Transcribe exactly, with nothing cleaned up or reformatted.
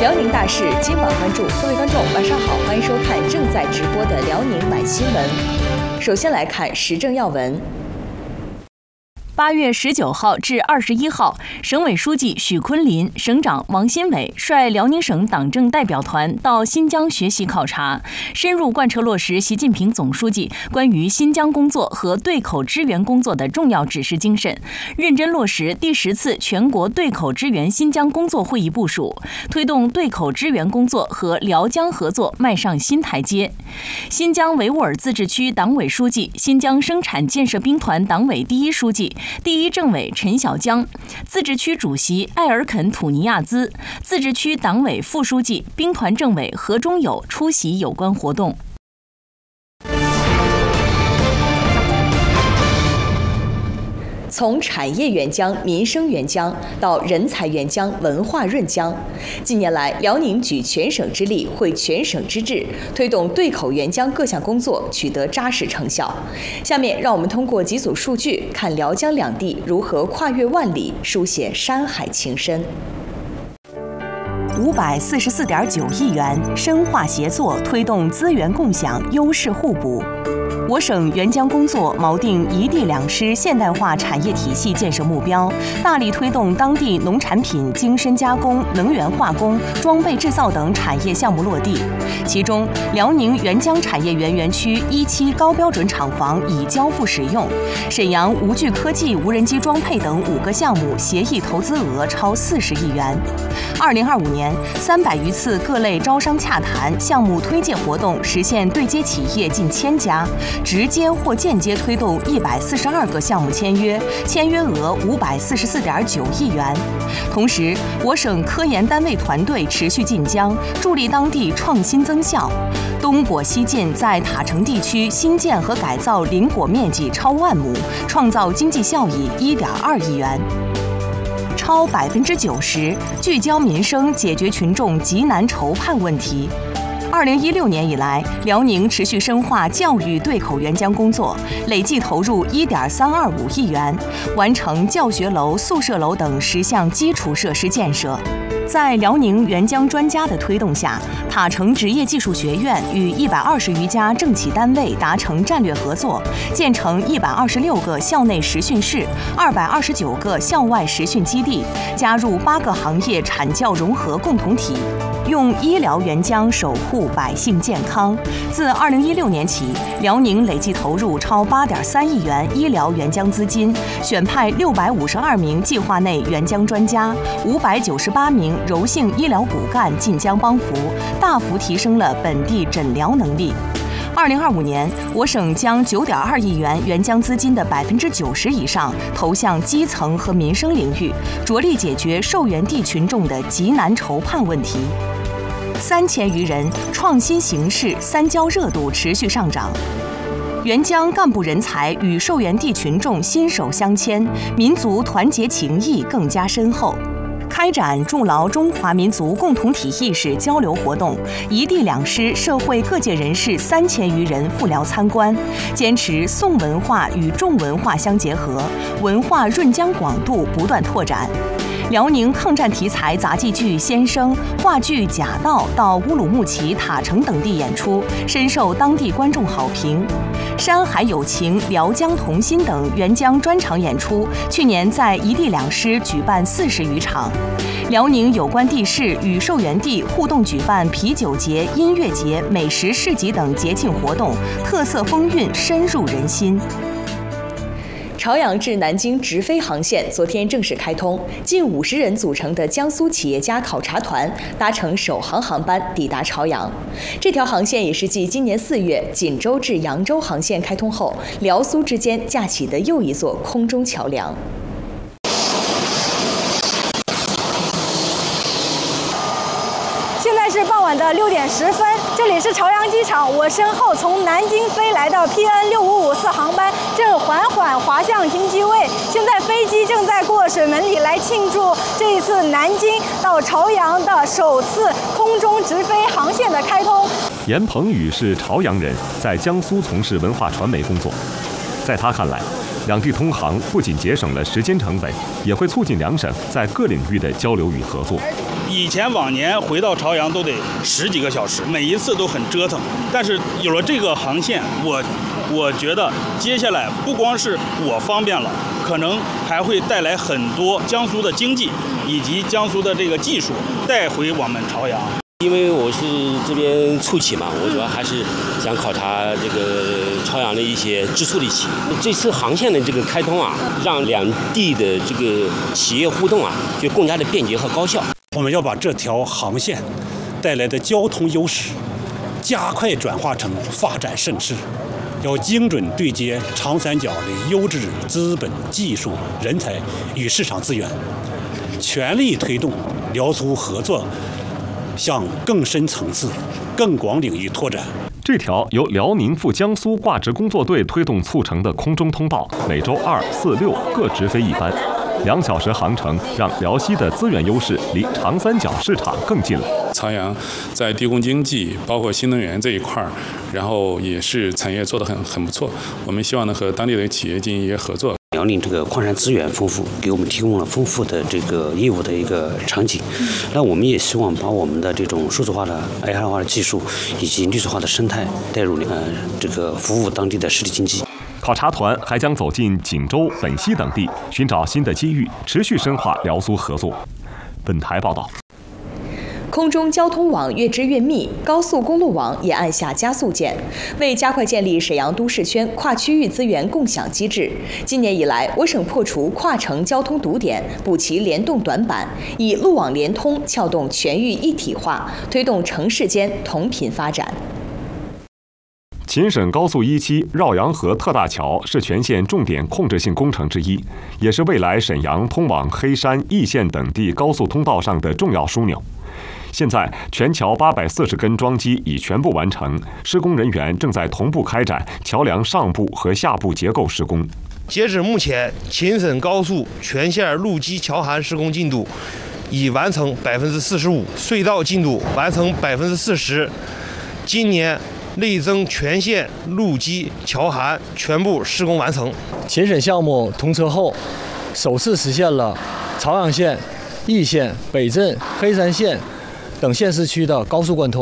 辽宁大事今晚关注，各位观众晚上好，欢迎收看正在直播的辽宁晚新闻。首先来看时政要闻。 八月十九号至二十一号，省委书记许昆林、省长王新伟率辽宁省党政代表团到新疆学习考察，深入贯彻落实习近平总书记关于新疆工作和对口支援工作的重要指示精神，认真落实第十次全国对口支援新疆工作会议部署，推动对口支援工作和辽疆合作迈上新台阶。新疆维吾尔自治区党委书记、新疆生产建设兵团党委第一书记、第一政委陈小江，自治区主席艾尔肯·土尼亚兹，自治区党委副书记、兵团政委何忠友出席有关活动。 从产业援疆、民生援疆到人才援疆、文化润疆，近年来，辽宁举全省之力、汇全省之智，推动对口援疆各项工作取得扎实成效。下面，让我们通过几组数据，看辽疆两地如何跨越万里，书写山海情深。 五百四十四点九亿元，深化协作，推动资源共享，优势互补。我省援疆工作锚定一地两师现代化产业体系建设目标，大力推动当地农产品精深加工、能源化工、装备制造等产业项目落地。其中，辽宁援疆产业园园区一期高标准厂房已交付使用，沈阳无惧科技无人机装配等五个项目协议投资额超四十亿元。二零二五年，三百余次各类招商洽谈、项目推介活动实现对接企业近千家。直接或间接推动一百四十二个项目签约，签约额五百四十四点九亿元。同时，我省科研单位团队持续进疆，助力当地创新增效。东果西进在塔城地区新建和改造林果面积超万亩，创造经济效益一点二亿元。超百分之九十，聚焦民生，解决群众急难愁盼问题。二零一六年以来，辽宁持续深化教育对口援疆工作，累计投入一点三二五亿元，完成教学楼、宿舍楼等十项基础设施建设。在辽宁援疆专家的推动下，塔城职业技术学院与一百二十余家政企单位达成战略合作，建成一百二十六个校内实训室、二百二十九个校外实训基地，加入八个行业产教融合共同体。用医疗援疆守护百姓健康。自二零一六年起，辽宁累计投入超八点三亿元医疗援疆资金，选派六百五十二名计划内援疆专家，五百九十八名柔性医疗骨干进疆帮扶，大幅提升了本地诊疗能力。二零二五年，我省将九点二亿元援疆资金的百分之九十以上投向基层和民生领域，着力解决受援地群众的急难愁盼问题。三千余人，创新形势，三交热度持续上涨。援疆干部人才与受援地群众心手相牵，民族团结情谊更加深厚。开展筑牢中华民族共同体意识交流活动，一地两师社会各界人士三千余人赴辽参观，坚持宋文化与重文化相结合，文化润疆广度不断拓展。辽宁抗战题材杂技剧《先生》、话剧《假道》到乌鲁木齐、塔城等地演出，深受当地观众好评。山海有情、辽疆同心等援疆专场演出，去年在一地两师举办四十余场。辽宁有关地市与受援地互动举办啤酒节、音乐节、美食市集等节庆活动，特色风韵深入人心。 朝阳至南京直飞航线昨天正式开通，近五十人组成的江苏企业家考察团搭乘首航航班抵达朝阳。这条航线也是继今年四月锦州至扬州航线开通后，辽苏之间架起的又一座空中桥梁。 现在是傍晚的六点十分，这里是朝阳机场，我身后从南京飞来的 P N 六五五四航班正缓缓滑向经济位，现在飞机正在过水门里来庆祝这一次南京到朝阳的首次空中直飞航线的开通。 严鹏宇是朝阳人，在江苏从事文化传媒工作。在他看来， 两地通航不仅节省了时间成本，也会促进两省在各领域的交流与合作。 以前往年回到朝阳都得十几个小时，每一次都很折腾。但是有了这个航线，我我觉得接下来不光是我方便了，可能还会带来很多江苏的经济以及江苏的这个技术带回我们朝阳。 因为我是这边初期嘛，我主要还是想考察这个朝阳的一些基础的企业。这次航线的这个开通啊，让两地的这个企业互动啊，就更加的便捷和高效。 我们要把这条航线带来的交通优势，加快转化成发展盛世。要精准对接长三角的优质资本、技术、人才与市场资源，全力推动辽苏合作向更深层次、更广领域拓展。 这条由辽宁赴江苏挂职工作队推动促成的空中通道，每周二、四、六各直飞一班，两小时航程让辽西的资源优势离长三角市场更近了。 朝阳在低工经济，包括新能源这一块儿，然后也是产业做得很很不错。我们希望能和当地的企业进行一些合作。 辽宁这个矿产资源丰富，给我们提供了丰富的这个业务的一个场景。那我们也希望把我们的这种数字化的 A I 化的技术以及绿色化的生态带入呃这个服务当地的实体经济。 考察团还将走进锦州、本溪等地，寻找新的机遇，持续深化辽苏合作。本台报道。 空中交通网越织越密，高速公路网也按下加速键。为加快建立沈阳都市圈跨区域资源共享机制，今年以来，我省破除跨城交通堵点，补齐联动短板，以路网联通撬动全域一体化，推动城市间同频发展。 秦沈高速一期绕阳河特大桥是全县重点控制性工程之一，也是未来沈阳通往黑山、易县等地高速通道上的重要枢纽。现在，全桥八百四十根桩基已全部完成，施工人员正在同步开展桥梁上部和下部结构施工。 截止目前，秦沈高速全线路基桥涵施工进度已完成百分之四十五，隧道进度完成百分之四十。今年内增全线路基桥涵全部施工完成。 秦沈项目通车后，首次实现了朝阳县、易县、北镇、黑山县等县市区的高速贯通。